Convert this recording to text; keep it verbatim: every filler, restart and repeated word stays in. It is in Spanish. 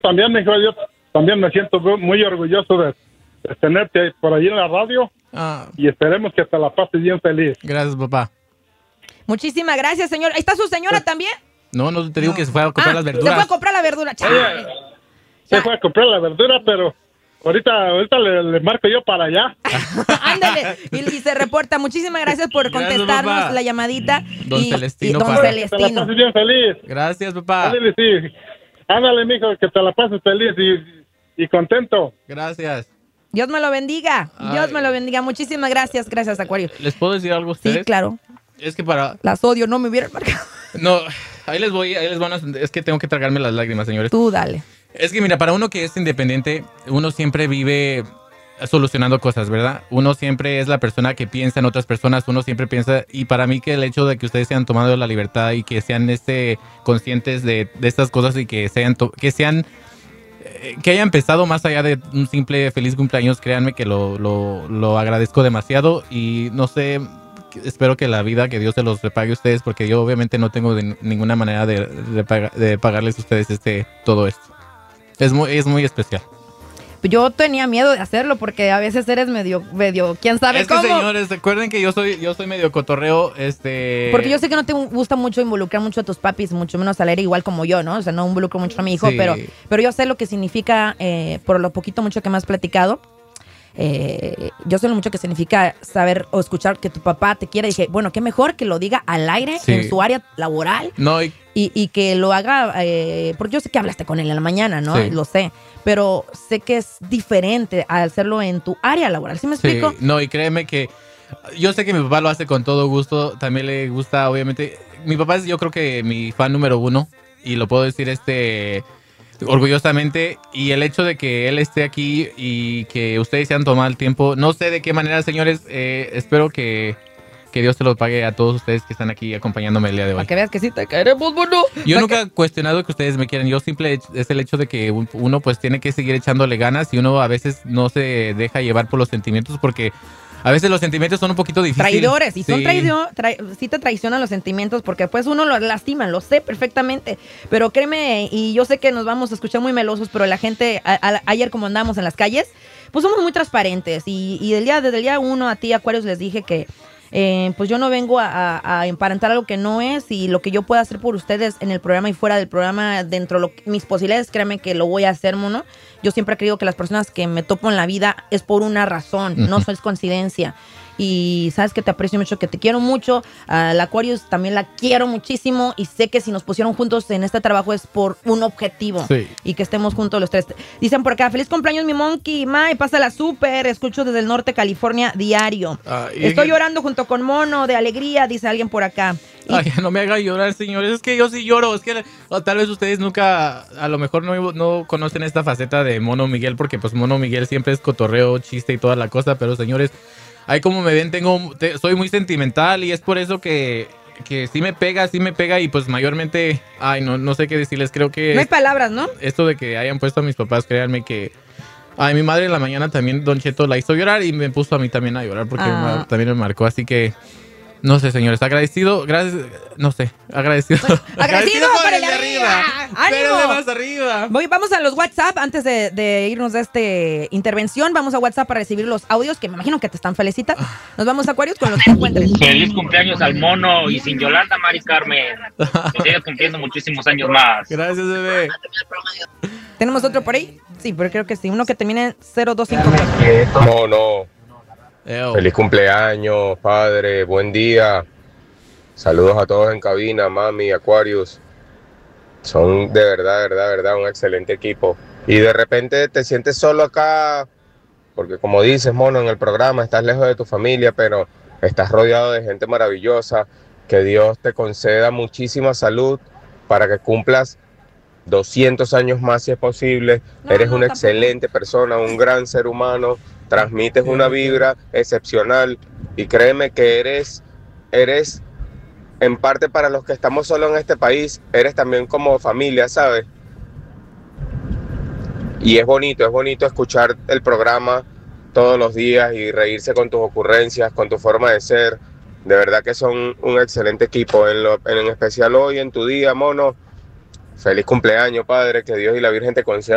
también, hijo, yo también me siento muy orgulloso de, de tenerte por allí en la radio. Ah. Y esperemos que te la pases bien feliz. Gracias, papá. Muchísimas gracias, señor. ¿Está su señora también? No, no te digo no. que se fue a comprar ah, las verduras. Se fue a comprar la verdura, chaval. Se fue a comprar la verdura, pero ahorita, ahorita le, le marco yo para allá. Ándale. Y, y se reporta. Muchísimas gracias por gracias, contestarnos papá. La llamadita. Don y, Celestino. Y don para... Celestino. Que te la pases bien feliz. Gracias, papá. Ándale, sí. Ándale, mijo, que te la pases feliz y, y contento. Gracias. Dios me lo bendiga. Ay. Dios me lo bendiga. Muchísimas gracias. Gracias, Acuario. ¿Les puedo decir algo a ustedes? Sí, claro. Es que para... Las odio, no me hubieran marcado. No, ahí les voy, ahí les van a... Es que tengo que tragarme las lágrimas, señores. Tú dale. Es que mira, para uno que es independiente, uno siempre vive solucionando cosas, ¿verdad? Uno siempre es la persona que piensa en otras personas, uno siempre piensa... Y para mí que el hecho de que ustedes se hayan tomado la libertad y que sean este, conscientes de, de estas cosas y que sean... To- que sean que haya empezado más allá de un simple feliz cumpleaños, créanme que lo, lo, lo agradezco demasiado y no sé... Espero que la vida, que Dios se los repague a ustedes, porque yo obviamente no tengo de ninguna manera de, de, pag- de pagarles a ustedes este todo esto. Es muy, es muy especial. Yo tenía miedo de hacerlo porque a veces eres medio, medio, quién sabe es cómo. Es que señores, recuerden que yo soy, yo soy medio cotorreo, este. Porque yo sé que no te gusta mucho involucrar mucho a tus papis, mucho menos al aire igual como yo, ¿no? O sea, no involucro mucho a mi hijo, sí. pero, pero yo sé lo que significa, eh, por lo poquito mucho que me has platicado. Eh, yo sé lo mucho que significa saber o escuchar que tu papá te quiere. Y dije, bueno, qué mejor que lo diga al aire, sí. en su área laboral. No, y... Y, y que lo haga, eh, porque yo sé que hablaste con él en la mañana, ¿no? Sí. Lo sé. Pero sé que es diferente al hacerlo en tu área laboral. ¿Sí me explico? Sí. No, y créeme que yo sé que mi papá lo hace con todo gusto. También le gusta, obviamente. Mi papá es, yo creo que mi fan número uno. Y lo puedo decir, este... orgullosamente, y el hecho de que él esté aquí y que ustedes se han tomado el tiempo, no sé de qué manera, señores, eh, espero que, que Dios se lo pague a todos ustedes que están aquí acompañándome el día de hoy. Para que veas que sí te queremos, bueno. Yo nunca he cuestionado que ustedes me quieran, yo simple es el hecho de que uno pues tiene que seguir echándole ganas y uno a veces no se deja llevar por los sentimientos porque a veces los sentimientos son un poquito difíciles. Traidores, y son sí. traido, tra- sí te traicionan los sentimientos porque pues uno lo lastima, lo sé perfectamente. Pero créeme, y yo sé que nos vamos a escuchar muy melosos, pero la gente, a, a, ayer como andamos en las calles, pues somos muy transparentes. Y, y del día, desde el día uno a ti, Acuarios, les dije que eh, pues yo no vengo a, a, a emparentar algo que no es, y lo que yo pueda hacer por ustedes en el programa y fuera del programa, dentro de lo, mis posibilidades, créanme que lo voy a hacer, mono. Yo siempre he creído que las personas que me topo en la vida es por una razón, uh-huh. no es coincidencia. Y sabes que te aprecio mucho, que te quiero mucho. A la Aquarius también la quiero muchísimo. Y sé que si nos pusieron juntos en este trabajo es por un objetivo. Sí. Y que estemos juntos los tres. Dicen por acá, feliz cumpleaños mi monkey. Mae, pásala súper. Escucho desde el norte, California, diario. Ah, Estoy que... llorando junto con Mono de alegría, dice alguien por acá. Y... Ay, no me haga llorar, señores. Es que yo sí lloro. Es que o tal vez ustedes nunca, a lo mejor no, no conocen esta faceta de Mono Miguel. Porque pues Mono Miguel siempre es cotorreo, chiste y toda la cosa. Pero señores... Ahí como me ven, tengo, te, soy muy sentimental y es por eso que, que sí me pega, sí me pega y pues mayormente, ay, no, no sé qué decirles, creo que... No hay palabras, ¿no? Esto de que hayan puesto a mis papás, créanme que... Ay, mi madre en la mañana también, Don Cheto, la hizo llorar y me puso a mí también a llorar porque ah. me, también me marcó, así que... No sé, señores, agradecido, gracias, no sé, agradecido. Pues, agradecido por el de arriba. Pero de más arriba. Voy, vamos a los WhatsApp antes de, de irnos de esta intervención. Vamos a WhatsApp para recibir los audios que me imagino que te están felicitas. Nos vamos a Aquarius con los que encuentres. Feliz cumpleaños al Mono y sin Yolanda, Mari Carmen. Que sigas cumpliendo muchísimos años más. Gracias, bebé. ¿Tenemos otro por ahí? Sí, pero creo que sí. Uno que termine en cero dos cinco. No, no. Eo. Feliz cumpleaños, padre, buen día. Saludos a todos en cabina, mami, Aquarius. Son de verdad, de verdad, de verdad un excelente equipo. Y de repente te sientes solo acá, porque como dices, Mono, en el programa estás lejos de tu familia, pero estás rodeado de gente maravillosa. Que Dios te conceda muchísima salud para que cumplas doscientos años más si es posible. No, Eres no, una tampoco. excelente persona, un gran ser humano. Transmites una vibra excepcional y créeme que eres, eres en parte para los que estamos solos en este país, eres también como familia, ¿sabes? Y es bonito, es bonito escuchar el programa todos los días y reírse con tus ocurrencias, con tu forma de ser. De verdad que son un excelente equipo, en, lo, en especial hoy en tu día, Mono. Feliz cumpleaños, padre, que Dios y la Virgen te concedan